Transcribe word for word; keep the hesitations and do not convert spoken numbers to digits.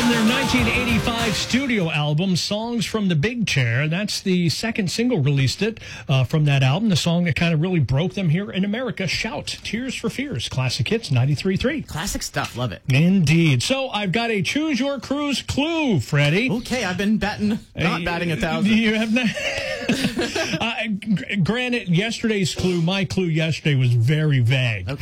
Their nineteen eighty-five studio album, Songs from the Big Chair. That's the second single released it uh, from that album. The song that kind of really broke them here in America, Shout, Tears for Fears. Classic hits, ninety-three point three. Classic stuff. Love it. Indeed. So I've got a Choose Your Cruise clue, Freddie. Okay, I've been batting, not Uh, batting a thousand. You have not. uh, g- granted, yesterday's clue, my clue yesterday was very vague. Okay.